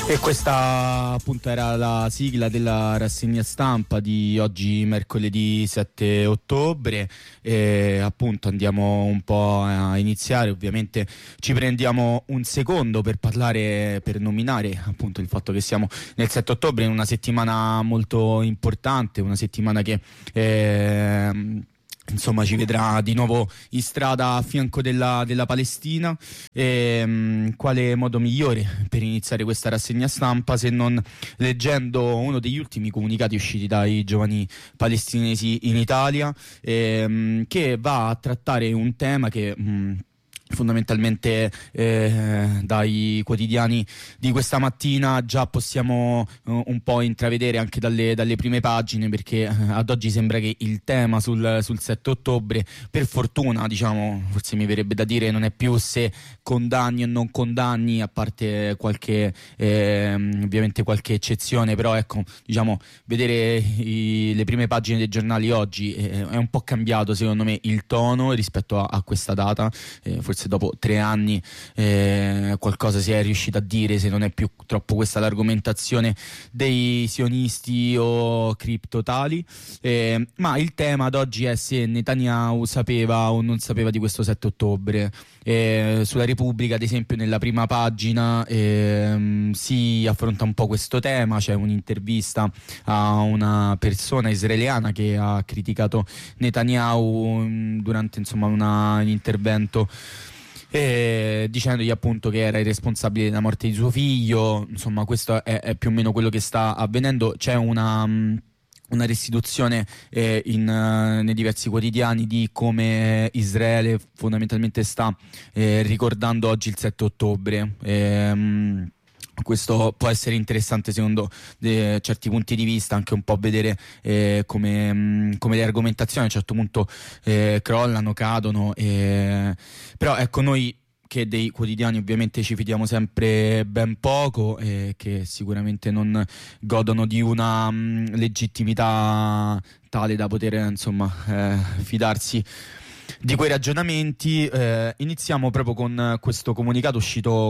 E questa appunto era la sigla della rassegna stampa di oggi, mercoledì 7 ottobre. E appunto andiamo un po' a iniziare. Ovviamente ci prendiamo un secondo per parlare, per nominare appunto il fatto che siamo nel 7 ottobre, in una settimana molto importante, una settimana che insomma ci vedrà di nuovo in strada a fianco della Palestina. Quale modo migliore per iniziare questa rassegna stampa se non leggendo uno degli ultimi comunicati usciti dai giovani palestinesi in Italia, che va a trattare un tema che fondamentalmente dai quotidiani di questa mattina già possiamo un po' intravedere anche dalle prime pagine, perché ad oggi sembra che il tema sul 7 ottobre, per fortuna, diciamo, forse mi verrebbe da dire, non è più se condanni o non condanni, a parte qualche ovviamente qualche eccezione, però ecco, diciamo, vedere le prime pagine dei giornali oggi è un po' cambiato secondo me il tono rispetto a questa data. Forse dopo 3 anni qualcosa si è riuscito a dire, se non è più troppo questa l'argomentazione dei sionisti o criptotali, ma il tema ad oggi è se Netanyahu sapeva o non sapeva di questo 7 ottobre. Sulla Repubblica, ad esempio, nella prima pagina si affronta un po' questo tema. C'è un'intervista a una persona israeliana che ha criticato Netanyahu durante insomma un intervento, dicendogli appunto che era il responsabile della morte di suo figlio. Insomma, questo è più o meno quello che sta avvenendo. C'è una restituzione nei diversi quotidiani di come Israele fondamentalmente sta ricordando oggi il 7 ottobre. Questo può essere interessante secondo certi punti di vista, anche un po' vedere come le argomentazioni a un certo punto crollano, cadono, però ecco, noi che dei quotidiani ovviamente ci fidiamo sempre ben poco, che sicuramente non godono di una legittimità tale da poter insomma fidarsi di quei ragionamenti. Iniziamo proprio con questo comunicato uscito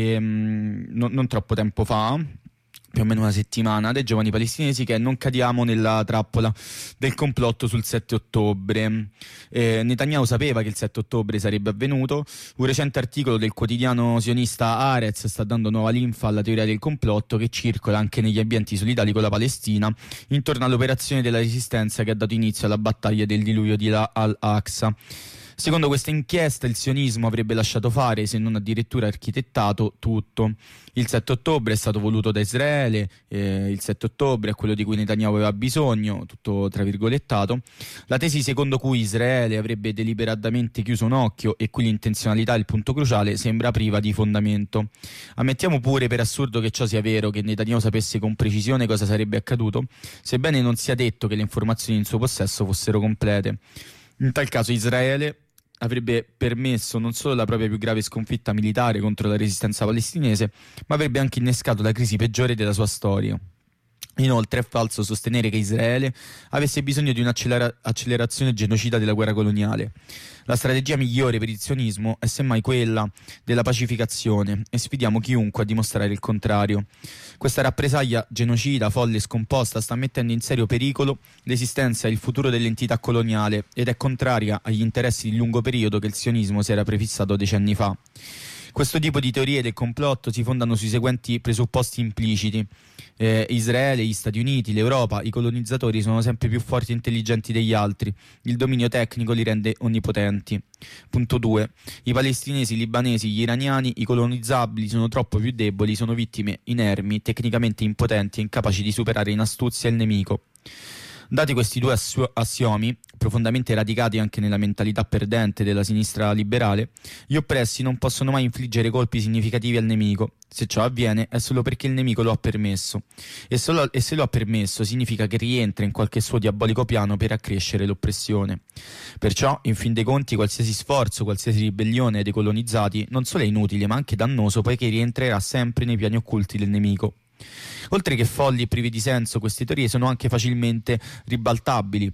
non troppo tempo fa, più o meno una settimana, dei giovani palestinesi, che non cadiamo nella trappola del complotto sul 7 ottobre. Netanyahu sapeva che il 7 ottobre sarebbe avvenuto. Un recente articolo del quotidiano sionista Haaretz sta dando nuova linfa alla teoria del complotto che circola anche negli ambienti solidali con la Palestina intorno all'operazione della resistenza che ha dato inizio alla battaglia del diluvio di Al-Aqsa. Secondo questa inchiesta, il sionismo avrebbe lasciato fare, se non addirittura architettato, tutto. Il 7 ottobre è stato voluto da Israele, il 7 ottobre è quello di cui Netanyahu aveva bisogno, tutto tra virgolettato. La tesi secondo cui Israele avrebbe deliberatamente chiuso un occhio, e qui l'intenzionalità è il punto cruciale, sembra priva di fondamento. Ammettiamo pure per assurdo che ciò sia vero, che Netanyahu sapesse con precisione cosa sarebbe accaduto, sebbene non sia detto che le informazioni in suo possesso fossero complete. In tal caso Israele avrebbe permesso non solo la propria più grave sconfitta militare contro la resistenza palestinese, ma avrebbe anche innescato la crisi peggiore della sua storia. Inoltre è falso sostenere che Israele avesse bisogno di un'accelerazione genocida della guerra coloniale. La strategia migliore per il sionismo è semmai quella della pacificazione, e sfidiamo chiunque a dimostrare il contrario. Questa rappresaglia genocida, folle e scomposta sta mettendo in serio pericolo l'esistenza e il futuro dell'entità coloniale, ed è contraria agli interessi di lungo periodo che il sionismo si era prefissato decenni fa. Questo tipo di teorie del complotto si fondano sui seguenti presupposti impliciti. Israele, gli Stati Uniti, l'Europa, i colonizzatori sono sempre più forti e intelligenti degli altri. Il dominio tecnico li rende onnipotenti. Punto 2. I palestinesi, i libanesi, gli iraniani, i colonizzabili sono troppo più deboli, sono vittime inermi, tecnicamente impotenti e incapaci di superare in astuzia il nemico. Dati questi due assiomi, profondamente radicati anche nella mentalità perdente della sinistra liberale, gli oppressi non possono mai infliggere colpi significativi al nemico. Se ciò avviene è solo perché il nemico lo ha permesso, e se lo ha permesso significa che rientra in qualche suo diabolico piano per accrescere l'oppressione. Perciò, in fin dei conti, qualsiasi sforzo, qualsiasi ribellione dei colonizzati non solo è inutile ma anche dannoso, poiché rientrerà sempre nei piani occulti del nemico. Oltre che folli e privi di senso, queste teorie sono anche facilmente ribaltabili.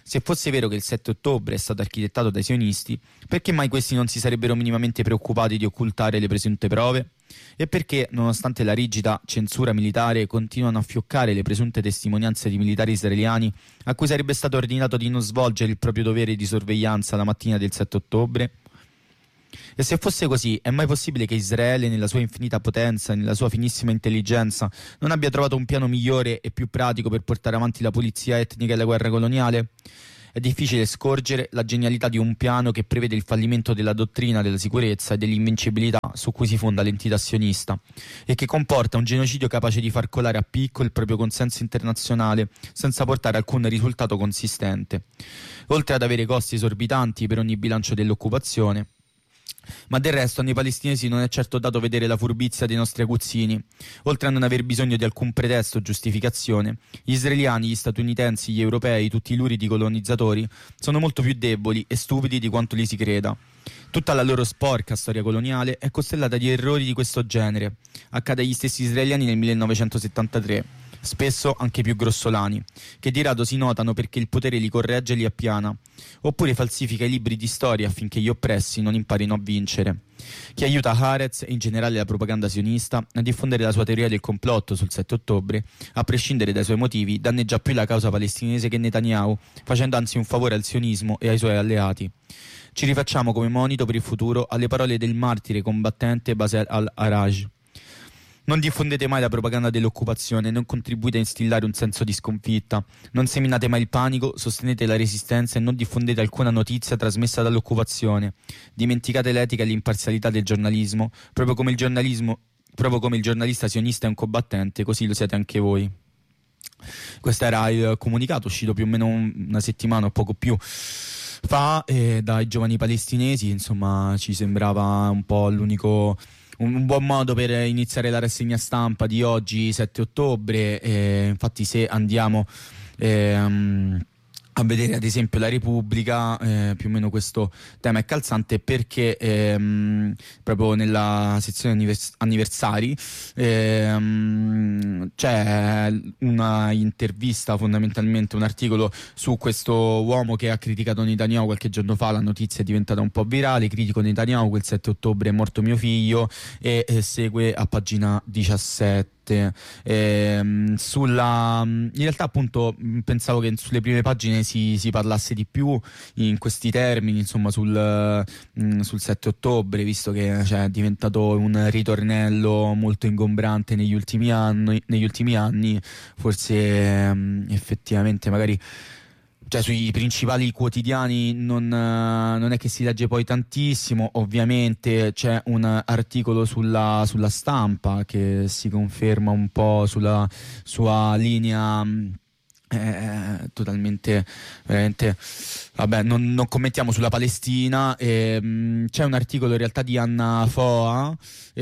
Se fosse vero che il 7 ottobre è stato architettato dai sionisti, perché mai questi non si sarebbero minimamente preoccupati di occultare le presunte prove? E perché, nonostante la rigida censura militare, continuano a fioccare le presunte testimonianze di militari israeliani a cui sarebbe stato ordinato di non svolgere il proprio dovere di sorveglianza la mattina del 7 ottobre? E se fosse così, è mai possibile che Israele, nella sua infinita potenza e nella sua finissima intelligenza, non abbia trovato un piano migliore e più pratico per portare avanti la pulizia etnica e la guerra coloniale? È difficile scorgere la genialità di un piano che prevede il fallimento della dottrina della sicurezza e dell'invincibilità su cui si fonda l'entità sionista e che comporta un genocidio capace di far colare a picco il proprio consenso internazionale senza portare alcun risultato consistente, oltre ad avere costi esorbitanti per ogni bilancio dell'occupazione. Ma del resto a noi palestinesi non è certo dato vedere la furbizia dei nostri aguzzini. Oltre a non aver bisogno di alcun pretesto o giustificazione, gli israeliani, gli statunitensi, gli europei, tutti i luridi colonizzatori sono molto più deboli e stupidi di quanto li si creda. Tutta la loro sporca storia coloniale è costellata di errori di questo genere. Accade agli stessi israeliani nel 1973, spesso anche più grossolani, che di rado si notano perché il potere li corregge e li appiana, oppure falsifica i libri di storia affinché gli oppressi non imparino a vincere. Chi aiuta Haaretz e in generale la propaganda sionista a diffondere la sua teoria del complotto sul 7 ottobre, a prescindere dai suoi motivi, danneggia più la causa palestinese che Netanyahu, facendo anzi un favore al sionismo e ai suoi alleati. Ci rifacciamo come monito per il futuro alle parole del martire combattente Basel al-Araj. Non diffondete mai la propaganda dell'occupazione, non contribuite a instillare un senso di sconfitta, non seminate mai il panico, sostenete la resistenza e non diffondete alcuna notizia trasmessa dall'occupazione. Dimenticate l'etica e l'imparzialità del giornalismo, proprio come il giornalista sionista è un combattente, così lo siete anche voi. Questo era il comunicato uscito più o meno una settimana o poco più fa dai giovani palestinesi. Insomma, ci sembrava un po' un buon modo per iniziare la rassegna stampa di oggi 7 ottobre. Infatti se andiamo a vedere ad esempio la Repubblica, più o meno questo tema è calzante perché proprio nella sezione anniversari c'è una intervista, fondamentalmente un articolo su questo uomo che ha criticato Netanyahu qualche giorno fa. La notizia è diventata un po' virale: critico Netanyahu, quel 7 ottobre è morto mio figlio, e segue a pagina 17. In realtà appunto pensavo che sulle prime pagine si parlasse di più in questi termini, insomma, sul 7 ottobre, visto che è diventato un ritornello molto ingombrante negli ultimi anni. Forse effettivamente magari sui principali quotidiani non è che si legge poi tantissimo. Ovviamente c'è un articolo sulla Stampa che si conferma un po' sulla sua linea totalmente, veramente, vabbè, non commentiamo sulla Palestina. C'è un articolo in realtà di Anna Foa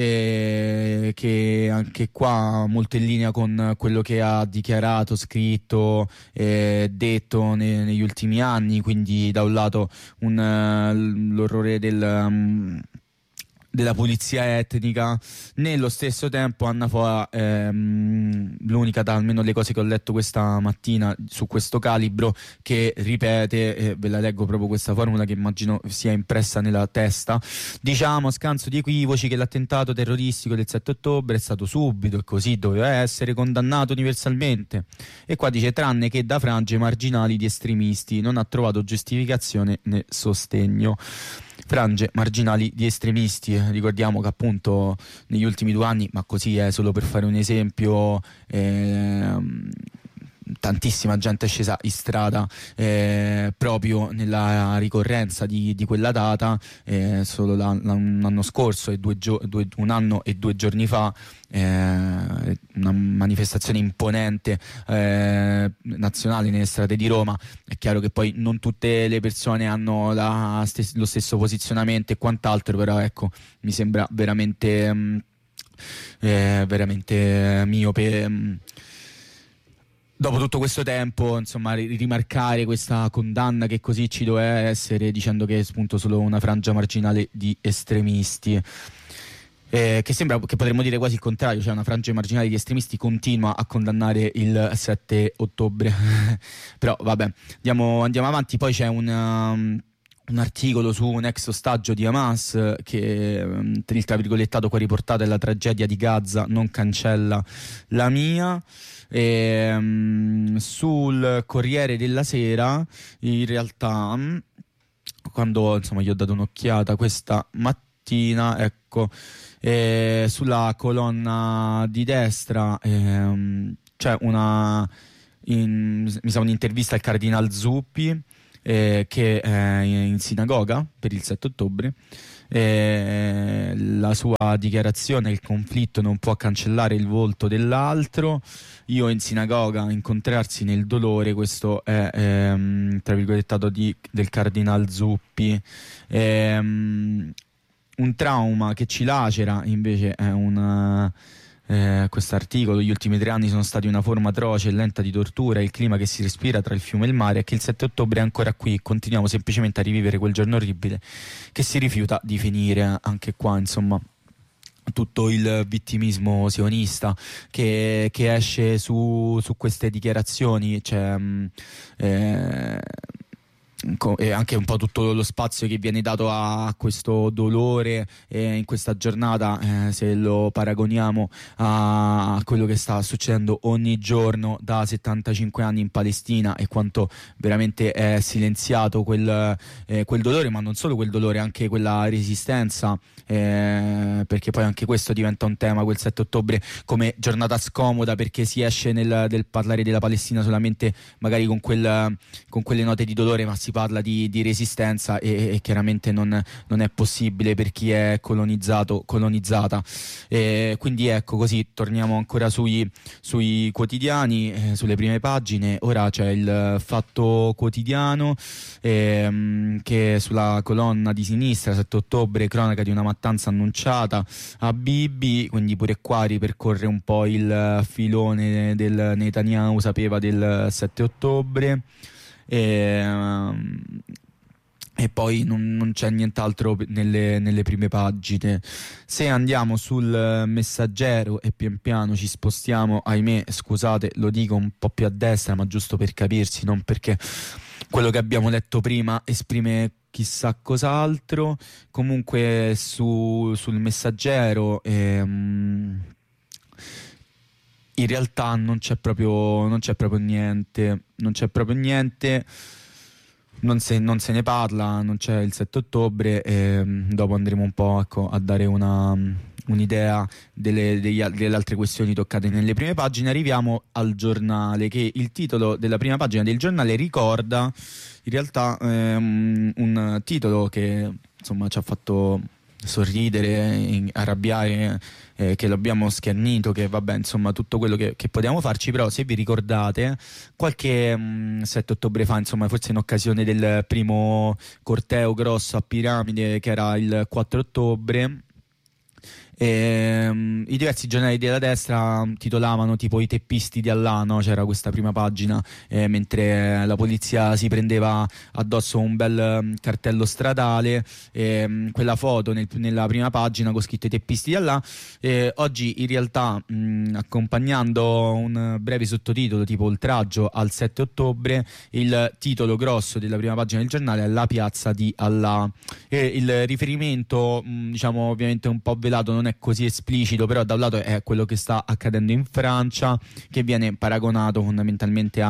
che anche qua molto in linea con quello che ha dichiarato, scritto, detto negli ultimi anni. Quindi da un lato l'orrore della pulizia etnica, nello stesso tempo Anna Foa l'unica, almeno le cose che ho letto questa mattina su questo calibro, che ripete, ve la leggo proprio questa formula che immagino sia impressa nella testa: diciamo a scanso di equivoci che l'attentato terroristico del 7 ottobre è stato subito e così doveva essere condannato universalmente, e qua dice tranne che da frange marginali di estremisti, non ha trovato giustificazione né sostegno. Frange marginali di estremisti, ricordiamo che appunto negli ultimi 2 anni, ma così è solo per fare un esempio, tantissima gente è scesa in strada proprio nella ricorrenza di quella data. Solo un anno scorso e 1 anno e 2 giorni fa, una manifestazione imponente nazionale nelle strade di Roma. È chiaro che poi non tutte le persone hanno lo stesso posizionamento e quant'altro, però ecco, mi sembra veramente miope, dopo tutto questo tempo, insomma, rimarcare questa condanna che così ci doveva essere, dicendo che è appunto solo una frangia marginale di estremisti. che sembra che potremmo dire quasi il contrario, cioè una frangia marginale di estremisti continua a condannare il 7 ottobre. Però vabbè, andiamo avanti. Poi c'è un articolo su un ex ostaggio di Hamas che il tra virgolettato qua riportato è: la tragedia di Gaza non cancella la mia. Sul Corriere della Sera in realtà, quando insomma gli ho dato un'occhiata questa mattina, ecco, sulla colonna di destra c'è mi sa un'intervista al Cardinal Zuppi, che è in sinagoga per il 7 ottobre. La sua dichiarazione: il conflitto non può cancellare il volto dell'altro, io in sinagoga, incontrarsi nel dolore. Questo è tra virgolettato del Cardinal Zuppi. Un trauma che ci lacera invece è questo articolo: gli ultimi 3 anni sono stati una forma atroce e lenta di tortura, il clima che si respira tra il fiume e il mare è che il 7 ottobre è ancora qui, continuiamo semplicemente a rivivere quel giorno orribile che si rifiuta di finire. Anche qua insomma tutto il vittimismo sionista che esce su queste dichiarazioni, cioè, e anche un po' tutto lo spazio che viene dato a questo dolore in questa giornata, se lo paragoniamo a quello che sta succedendo ogni giorno da 75 anni in Palestina, e quanto veramente è silenziato quel dolore, ma non solo quel dolore, anche quella resistenza, perché poi anche questo diventa un tema, quel 7 ottobre come giornata scomoda, perché si esce nel parlare della Palestina solamente magari con quelle note di dolore, ma si parla di resistenza, e chiaramente non è possibile per chi è colonizzata. Quindi ecco, così torniamo ancora sui quotidiani, sulle prime pagine. Ora c'è il Fatto Quotidiano, che sulla colonna di sinistra: 7 ottobre, cronaca di una mattanza annunciata a Bibi. Quindi pure qua ripercorre un po' il filone del Netanyahu sapeva del 7 ottobre. E poi non c'è nient'altro nelle prime pagine. Se andiamo sul Messaggero e pian piano ci spostiamo, ahimè, scusate, lo dico un po' più a destra, ma giusto per capirsi, non perché quello che abbiamo letto prima esprime chissà cos'altro. Comunque sul Messaggero in realtà non c'è proprio niente, non se ne parla, non c'è il 7 ottobre, e dopo andremo un po', ecco, a dare un'idea delle altre questioni toccate nelle prime pagine. Arriviamo al Giornale, che il titolo della prima pagina del Giornale ricorda in realtà un titolo che insomma ci ha fatto sorridere, arrabbiare, che l'abbiamo schernito, che vabbè, insomma, tutto quello che potevamo farci. Però se vi ricordate, qualche 7 ottobre fa, insomma, forse in occasione del primo corteo grosso a Piramide, che era il 4 ottobre, i diversi giornali della destra titolavano tipo i teppisti di Allah, no? C'era questa prima pagina, mentre la polizia si prendeva addosso un bel cartello stradale, quella foto nella prima pagina con scritto i teppisti di Allah. Oggi in realtà, accompagnando un breve sottotitolo tipo oltraggio al 7 ottobre, il titolo grosso della prima pagina del giornale è la piazza di Allah. Il riferimento, diciamo, ovviamente un po' velato, non è così esplicito, però da un lato è quello che sta accadendo in Francia, che viene paragonato fondamentalmente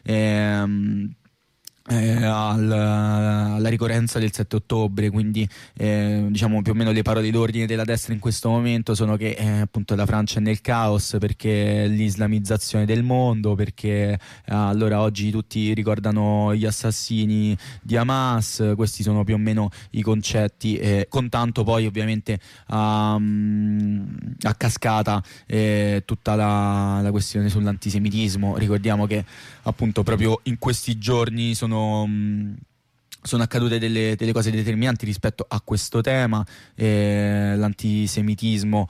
alla ricorrenza del 7 ottobre. Quindi diciamo più o meno le parole d'ordine della destra in questo momento sono che appunto la Francia è nel caos perché l'islamizzazione del mondo, perché allora oggi tutti ricordano gli assassini di Hamas. Questi sono più o meno i concetti, con tanto poi ovviamente a cascata tutta la questione sull'antisemitismo. Ricordiamo che appunto proprio in questi giorni sono accadute delle cose determinanti rispetto a questo tema, l'antisemitismo,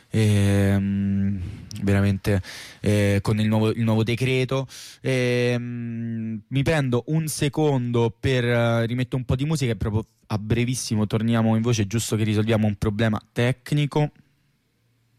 veramente, con il nuovo decreto. Mi prendo un secondo per rimettere un po' di musica e proprio a brevissimo torniamo in voce, giusto che risolviamo un problema tecnico.